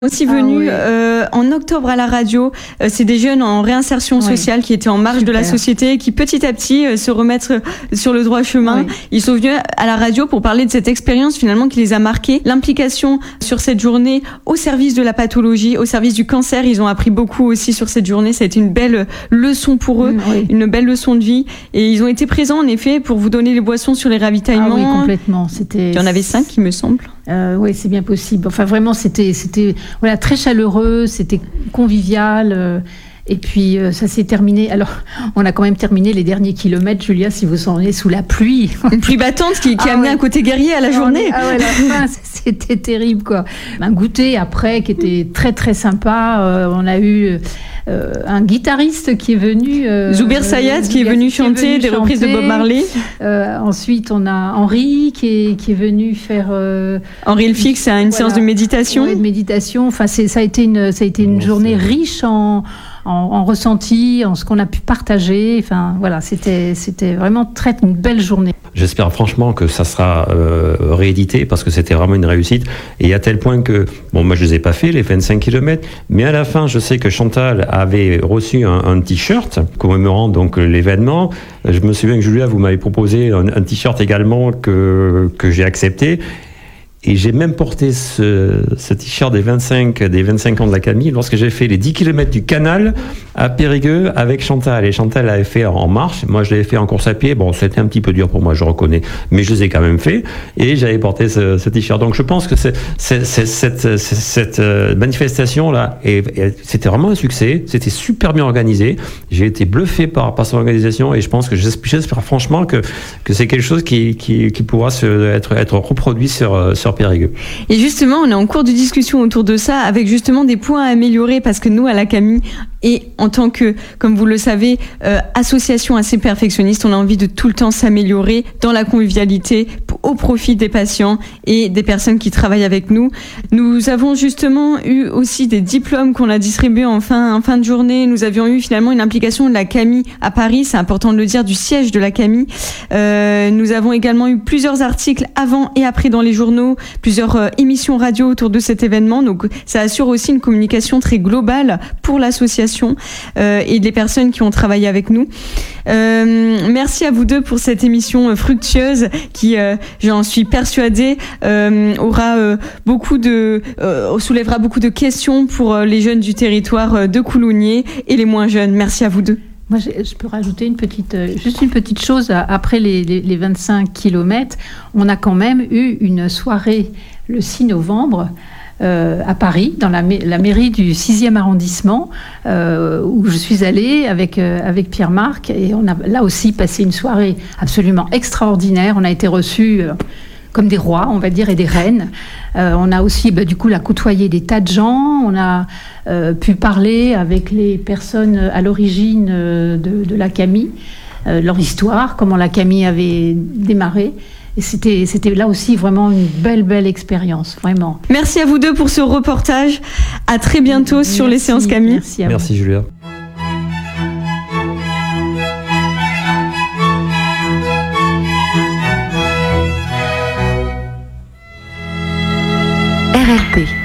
Aussi venus en octobre à la radio. C'est des jeunes en réinsertion sociale qui étaient en marge de la société, qui petit à petit se remettent sur le droit chemin. Oui. Ils sont venus à la radio pour parler de cette expérience finalement qui les a marqués. L'implication sur cette journée au service de la pathologie, au service du cancer. Ils ont appris beaucoup aussi sur cette journée. Ça a été une belle leçon pour eux, une belle leçon de vie. Et ils ont été présents en effet pour vous donner les boissons sur les ravitaillements. Ah oui, complètement. Il y en avait 5, il me semble. Oui, c'est bien possible. Enfin, vraiment, c'était voilà, très chaleureux, c'était convivial. Et puis, ça s'est terminé. Alors, on a quand même terminé les derniers kilomètres, Julia, si vous s'en souvenez, sous la pluie. Une pluie battante qui a amené un côté guerrier à la journée. Ah ouais, la fin, c'était terrible, quoi. Un goûter après qui était très, très sympa. On a eu un guitariste qui est venu... Zuber Sayad, qui est venu chanter des reprises de Bob Marley. Ensuite, on a Henri qui est venu faire... Henri Elfix, c'est une séance de méditation. Oui, de méditation. Enfin, ça a été une journée riche en ressenti, en ce qu'on a pu partager. Enfin, voilà, c'était vraiment une belle journée. J'espère franchement que ça sera réédité parce que c'était vraiment une réussite. Et à tel point que, bon, moi je les ai pas fait, les 25 km, mais à la fin, je sais que Chantal avait reçu un t-shirt commémorant donc l'événement. Je me souviens que Julia, vous m'avez proposé un t-shirt également que j'ai accepté. Et j'ai même porté ce t-shirt des 25 ans de la Camille lorsque j'ai fait les 10 km du canal à Périgueux avec Chantal. Et Chantal l'avait fait en marche. Moi, je l'avais fait en course à pied. Bon, c'était un petit peu dur pour moi, je reconnais. Mais je les ai quand même fait. Et j'avais porté ce t-shirt. Donc, je pense que cette manifestation-là, c'était vraiment un succès. C'était super bien organisé. J'ai été bluffé par son organisation. Et je pense que j'espère franchement que c'est quelque chose qui pourra être reproduit sur Périgueux. Et justement, on est en cours de discussion autour de ça, avec justement des points à améliorer, parce que nous, à la Camille, et en tant que, comme vous le savez, association assez perfectionniste, on a envie de tout le temps s'améliorer dans la convivialité au profit des patients et des personnes qui travaillent avec nous. Nous avons justement eu aussi des diplômes qu'on a distribués en fin de journée. Nous avions eu finalement une implication de la Camille à Paris, c'est important de le dire, du siège de la Camille. Nous avons également eu plusieurs articles avant et après dans les journaux, plusieurs émissions radio autour de cet événement. Donc ça assure aussi une communication très globale pour l'association et les personnes qui ont travaillé avec nous. Merci à vous deux pour cette émission fructueuse qui, j'en suis persuadée, soulèvera beaucoup de questions pour les jeunes du territoire de Coulommiers et les moins jeunes. Merci à vous deux. Moi, je peux rajouter juste une petite chose. Après les 25 kilomètres, on a quand même eu une soirée le 6 novembre à Paris, dans la mairie du 6e arrondissement, où je suis allée avec Pierre-Marc, et on a là aussi passé une soirée absolument extraordinaire. On a été reçus comme des rois, on va dire, et des reines. On a aussi, du coup, côtoyé des tas de gens. On a pu parler avec les personnes à l'origine de la Camille, leur histoire, comment la Camille avait démarré. Et c'était là aussi vraiment une belle expérience, vraiment. Merci à vous deux pour ce reportage. À très bientôt sur les séances Camille. Merci Julia. RRP